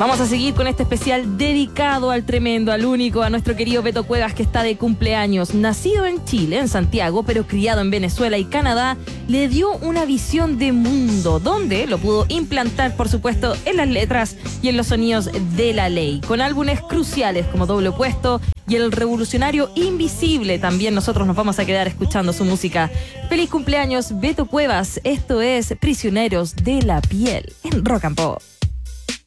Vamos a seguir con este especial dedicado al tremendo, al único, a nuestro querido Beto Cuevas, que está de cumpleaños. Nacido en Chile, en Santiago, pero criado en Venezuela y Canadá, le dio una visión de mundo, donde lo pudo implantar, por supuesto, en las letras y en los sonidos de la ley. Con álbumes cruciales como Doble Opuesto y El Revolucionario Invisible, también nosotros nos vamos a quedar escuchando su música. Feliz cumpleaños, Beto Cuevas. Esto es Prisioneros de la Piel, en Rock and Pop.